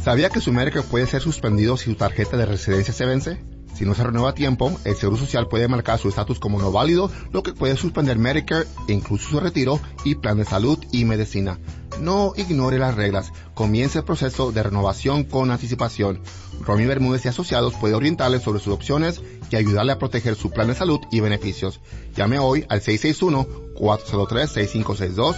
¿Sabía que su Medicare puede ser suspendido si su tarjeta de residencia se vence? Si no se renueva a tiempo, el Seguro Social puede marcar su estatus como no válido, lo que puede suspender Medicare, incluso su retiro y plan de salud y medicina. No ignore las reglas. Comience el proceso de renovación con anticipación. Romy Bermúdez y Asociados puede orientarle sobre sus opciones y ayudarle a proteger su plan de salud y beneficios. Llame hoy al 661-403-6562,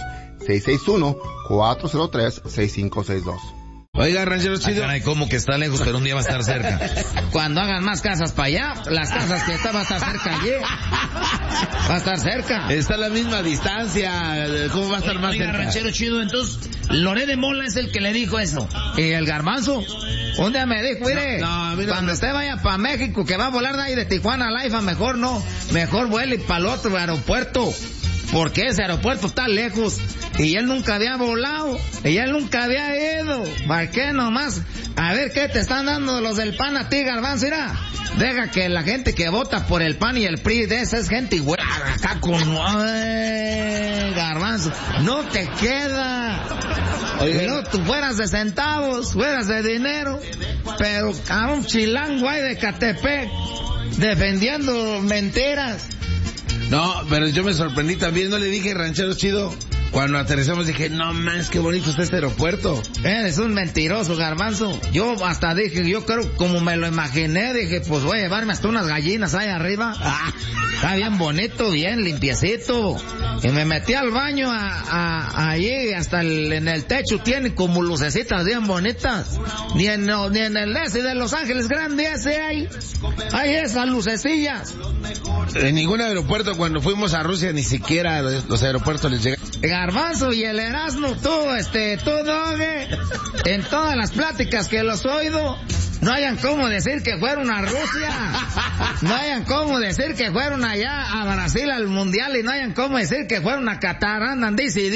661-403-6562. Oiga, ranchero chido. Caray, como que está lejos, pero un día va a estar cerca. Cuando hagan más casas para allá, las casas que está va a estar cerca allí. Va a estar cerca. Está a la misma distancia. ¿Cómo va a estar más cerca? Ranchero chido, entonces, Loré de Mola es el que le dijo eso. ¿Y el Garbanzo? Un día me dijo, mire, cuando usted vaya para México, que va a volar de ahí de Tijuana a Laifa, mejor vuele para el otro aeropuerto. Porque ese aeropuerto está lejos. Y él nunca había volado. Y él nunca había ido. ¿Para qué nomás? A ver qué te están dando los del PAN a ti, Garbanzo. Mira, deja que la gente que vota por el PAN y el PRI de esa es gente igual. Acá con... Garbanzo, no te queda. Oye, no, tú fueras de centavos, fueras de dinero. Pero a un chilango ahí de Catepec defendiendo mentiras. No, pero yo me sorprendí también, no le dije, ranchero chido. Cuando aterrizamos dije, no más, qué bonito está este aeropuerto. Eres un mentiroso, Garbanzo. Yo hasta dije, yo creo, como me lo imaginé, dije, pues voy a llevarme hasta unas gallinas ahí arriba. Está bien bonito, bien limpiecito. Y me metí al baño allí, hasta en el techo tiene como lucecitas bien bonitas. Ni en el ese de Los Ángeles Grande ese hay esas lucecillas. En ningún aeropuerto cuando fuimos a Rusia ni siquiera los aeropuertos les llegan. Garbanzo y el Erasmo, tú, Doge, en todas las pláticas que los he oído, no hayan cómo decir que fueron a Rusia, no hayan cómo decir que fueron allá a Brasil al Mundial y no hayan cómo decir que fueron a Qatar, andan dice.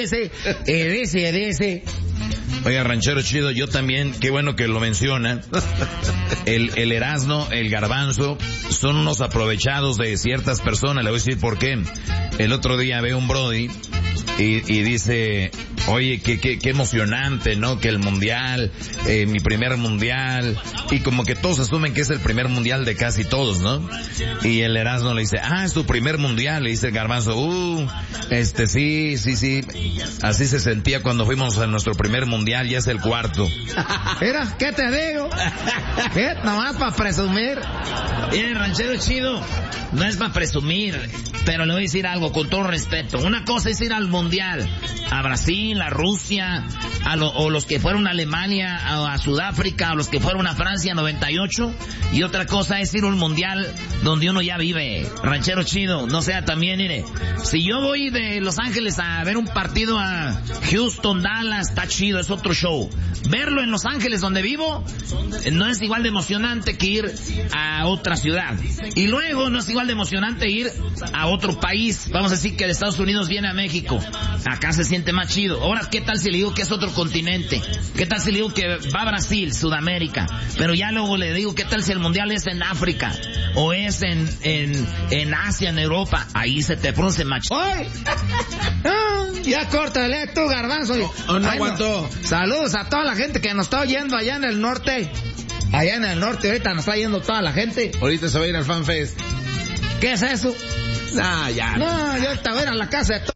Oiga, ranchero chido, yo también, qué bueno que lo menciona. El Erasmo, el Garbanzo, son unos aprovechados de ciertas personas, le voy a decir por qué. El otro día veo un brody y dice, oye, qué emocionante, ¿no? Que el mundial, mi primer mundial, y como que todos asumen que es el primer mundial de casi todos, ¿no? Y el Erasmo le dice, es tu primer mundial, le dice el Garbanzo, sí, así se sentía cuando fuimos a nuestro primer mundial, ya es el cuarto. Mira, ¿qué te digo? ¿Qué? Nomás para presumir. Mire, ranchero chido, no es para presumir, pero le voy a decir algo con todo respeto. Una cosa es ir al mundial, a Brasil, a Rusia, o los que fueron a Alemania, a Sudáfrica, o los que fueron a Francia 98, y otra cosa es ir a un mundial donde uno ya vive. Ranchero chido, no sea también, mire, si yo voy de Los Ángeles a ver un partido a Houston, Dallas, está chido, es otro show. Verlo en Los Ángeles donde vivo no es igual de emocionante que ir a otra ciudad. Y luego no es igual de emocionante ir a otro país. Vamos a decir que de Estados Unidos viene a México. Acá se siente más chido. Ahora, ¿qué tal si le digo que es otro continente? ¿Qué tal si le digo que va a Brasil, Sudamérica? Pero ya luego le digo, ¿qué tal si el mundial es en África? O es en Asia, en Europa. Ahí se te produce más chido. ¡Ay! Ya córtale tú, Garbanzo. No aguantó. Saludos a toda la gente que nos está oyendo allá en el norte. Allá en el norte ahorita nos está yendo toda la gente. Ahorita se va a ir al FanFest. ¿Qué es eso? Ya. No, yo ahorita voy a ir a la casa de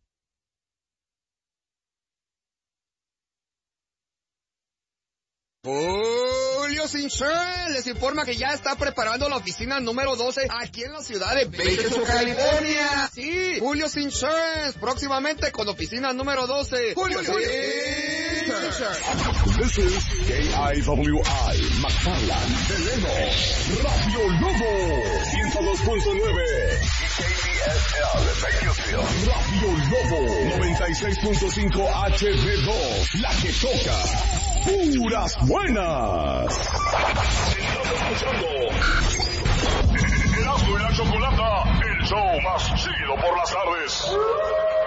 Julio Sinchel les informa que ya está preparando la oficina número 12 aquí en la ciudad de Bakersfield, California. Sí, Julio Sinchel, próximamente con oficina número 12. Julio Sinchel. This is KIWI, McFarland, Deleno, Radio Lobo, 102.9. KBSL, Bakersfield, Radio Lobo, 96.5 HD2, la que toca. ¡Puras buenas! Estás escuchando Erasmo y la Chocolata, el show más chido por las tardes.